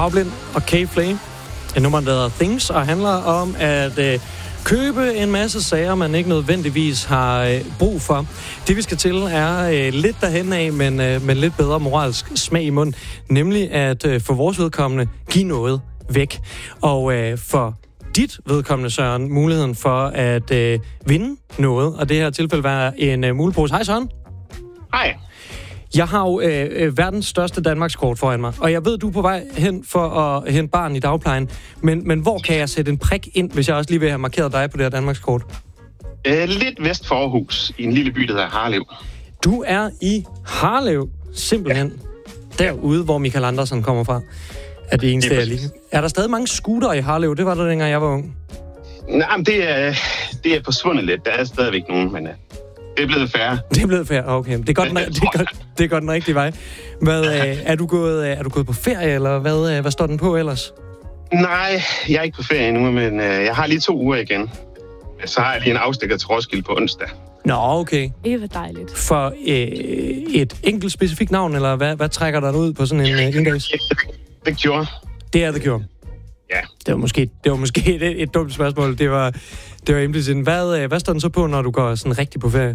Farveblind og K-Flay. Et nummer, der hedder Things, og handler om at købe en masse sager, man ikke nødvendigvis har brug for. Det, vi skal til, er lidt derhen af, men lidt bedre moralsk smag i munden. Nemlig at for vores vedkommende give noget væk. Og for dit vedkommende, Søren, muligheden for at vinde noget. Og det her tilfælde var en mulepose. Hej, Søren. Hej. Jeg har jo verdens største Danmarkskort foran mig, og jeg ved, du er på vej hen for at hente barn i dagplejen. Men hvor kan jeg sætte en prik ind, hvis jeg også lige vil have markeret dig på det her Danmarkskort? Lidt vest for Aarhus, i en lille by, der hedder Harlev. Du er i Harlev, simpelthen. Ja. Derude, hvor Michael Andersen kommer fra. Er det eneste, jeg lige... Er der stadig mange scooter i Harlev? Det var der, dengang jeg var ung. Nej, men det er forsvundet lidt. Der er stadigvæk nogen, men det er blevet færre. Det er blevet færre, okay. Det er godt den rigtige vej. Er du gået på ferie, eller hvad står den på ellers? Nej, jeg er ikke på ferie endnu, men jeg har lige 2 uger igen. Så har jeg lige en afstikker til Roskilde på onsdag. Nå, okay. Det var dejligt. For et enkelt specifikt navn, eller hvad trækker der ud på sådan en inddags? The Cure. Det er The Cure. Ja. Det var måske et dumt spørgsmål. Det var implicit. Hvad står den så på, når du går sådan rigtig på ferie?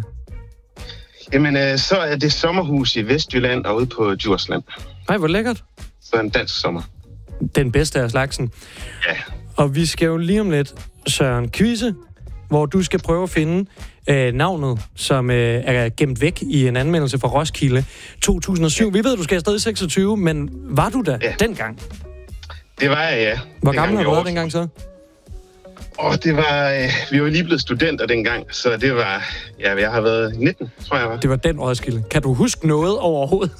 Jamen, så er det sommerhus i Vestjylland og ude på Djursland. Ej, hvor lækkert. Så en dansk sommer. Den bedste af slagsen. Ja. Og vi skal jo lige om lidt, Søren, quizze, hvor du skal prøve at finde navnet, som er gemt væk i en anmeldelse fra Roskilde 2007. Ja. Vi ved, du skal afsted i 26, men var du der dengang? Det var jeg, ja. Hvor gammel har du været dengang så? Det var... vi var lige blevet studenter dengang, så det var... Ja, jeg har været 19, tror jeg var. Det var den Roskilde. Kan du huske noget overhovedet?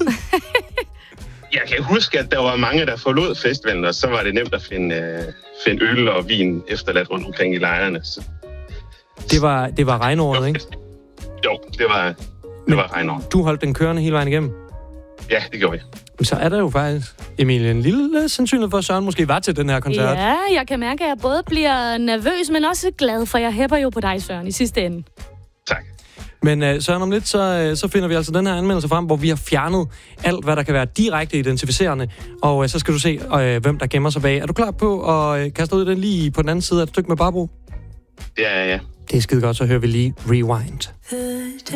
Jeg kan huske, at der var mange, der forlod festivalen, og så var det nemt at finde øl og vin efterladt rundt omkring i lejrene. Så... Det var regneåret, ikke? Jo, det var regneåret. Du holdt den kørende hele vejen igennem? Ja, det gjorde jeg. Så er der jo faktisk, Emilie, en lille sandsynlighed for, at Søren måske var til den her koncert. Ja, jeg kan mærke, at jeg både bliver nervøs, men også glad, for jeg hæpper jo på dig, Søren, i sidste ende. Tak. Men Søren, om lidt, så finder vi altså den her anmeldelse frem, hvor vi har fjernet alt, hvad der kan være direkte identificerende. Og så skal du se, hvem der gemmer sig bag. Er du klar på at kaste ud den lige på den anden side af et stykke med Barbro? Ja. Det er skide godt, så hører vi lige Rewind.